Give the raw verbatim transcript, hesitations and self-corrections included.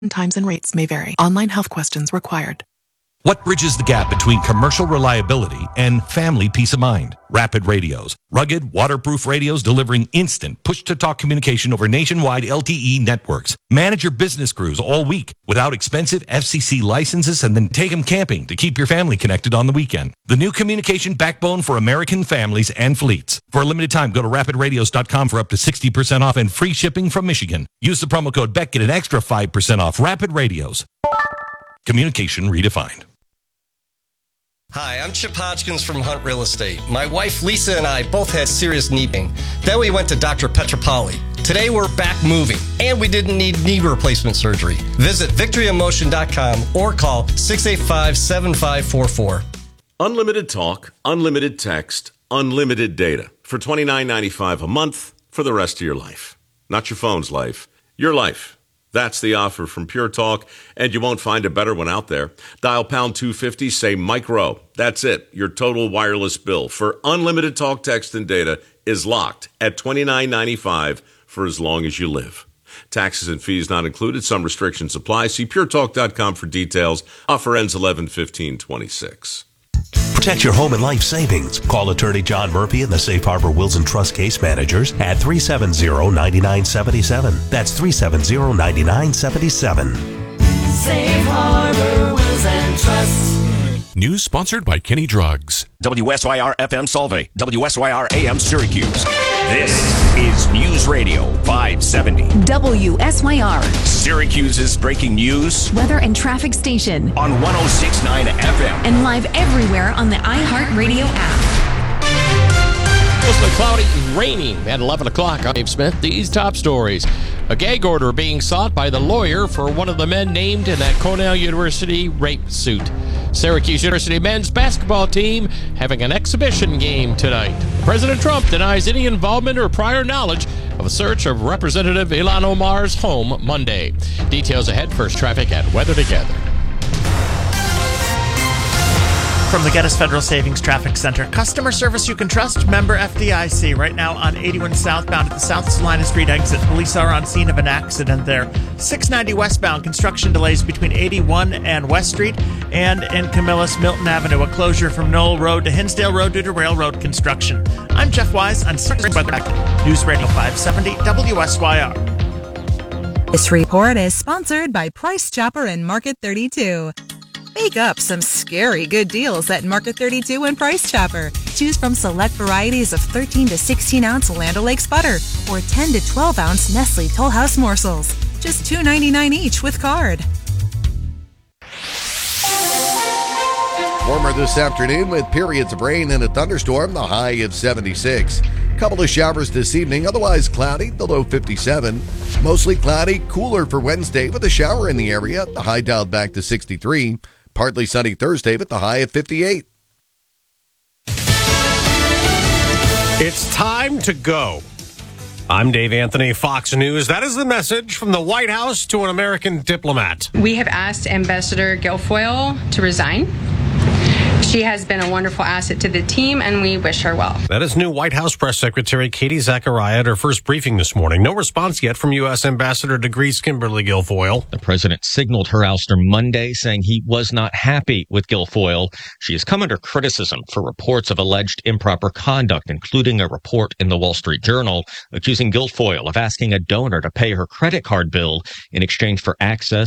Times and rates may vary. Online health questions required. What bridges the gap between commercial reliability and family peace of mind? Rapid Radios. Rugged, waterproof radios delivering instant push-to-talk communication over nationwide L T E networks. Manage your business crews all week without expensive F C C licenses, and then take them camping to keep your family connected on the weekend. The new communication backbone for American families and fleets. For a limited time, go to rapid radios dot com for up to sixty percent off and free shipping from Michigan. Use the promo code B E C, get an extra five percent off. Rapid Radios. Communication redefined. Hi, I'm Chip Hodgkins from Hunt Real Estate. My wife Lisa and I both had serious knee pain. Then we went to Doctor Petropoli. Today we're back moving, and we didn't need knee replacement surgery. Visit victory in motion dot com or call six eight five, seven five four four. Unlimited talk, unlimited text, unlimited data for twenty-nine ninety-five a month for the rest of your life. Not your phone's life, your life. That's the offer from Pure Talk, and you won't find a better one out there. Dial pound two fifty, say Mike Rowe. That's it. Your total wireless bill for unlimited talk, text, and data is locked at twenty-nine ninety-five for as long as you live. Taxes and fees not included. Some restrictions apply. See pure talk dot com for details. Offer ends eleven fifteen twenty-six. Protect your home and life savings. Call attorney John Murphy and the Safe Harbor Wills and Trust case managers at three seven zero, nine nine seven seven. That's three seven zero, nine nine seven seven. Safe Harbor Wills and Trust. News sponsored by Kenny Drugs. W S Y R F M Solvay, W S Y R A M Syracuse. This is News Radio five seventy. W S Y R. Syracuse's breaking news. Weather and traffic station. On one oh six point nine F M. And live everywhere on the iHeartRadio app. Mostly cloudy and raining at eleven o'clock. I'm Dave Smith. These top stories. A gag order being sought by the lawyer for one of the men named in that Cornell University rape suit. Syracuse University men's basketball team having an exhibition game tonight. President Trump denies any involvement or prior knowledge of a search of Representative Ilhan Omar's home Monday. Details ahead. First traffic at Weather Together. From the Geddes Federal Savings Traffic Center, customer service you can trust, member F D I C. Right now on eighty-one southbound at the South Salina Street exit, police are on scene of an accident there. six ninety westbound, construction delays between eighty-one and West Street, and in Camillus Milton Avenue, a closure from Knoll Road to Hinsdale Road due to railroad construction. I'm Jeff Wise on Syracuse Weather News Radio five seventy W S Y R. This report is sponsored by Price Chopper and Market thirty-two. Bake up some scary good deals at Market thirty-two and Price Chopper. Choose from select varieties of thirteen to sixteen ounce Land O'Lakes butter or ten to twelve ounce Nestle Toll House morsels. Just two ninety-nine each with card. Warmer this afternoon with periods of rain and a thunderstorm, the high of seventy-six. Couple of showers this evening, otherwise cloudy, the low fifty-seven. Mostly cloudy, cooler for Wednesday with a shower in the area, the high dialed back to sixty-three. Partly sunny Thursday with the high of fifty-eight. It's time to go. I'm Dave Anthony, Fox News. That is the message from the White House to an American diplomat. We have asked Ambassador Guilfoyle to resign. She has been a wonderful asset to the team, and we wish her well. That is new White House Press Secretary Katie Zachariah at her first briefing this morning. No response yet from U S Ambassador to Greece Kimberly Guilfoyle. The president signaled her ouster Monday, saying he was not happy with Guilfoyle. She has come under criticism for reports of alleged improper conduct, including a report in the Wall Street Journal accusing Guilfoyle of asking a donor to pay her credit card bill in exchange for access